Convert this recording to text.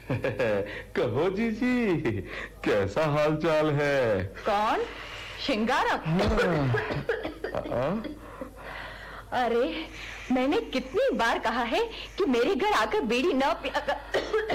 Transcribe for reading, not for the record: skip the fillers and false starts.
कहो जीजी, कैसा हाल चाल है? कौन? शिंगारम? अरे मैंने कितनी बार कहा है कि मेरे घर आकर बीड़ी न पिया।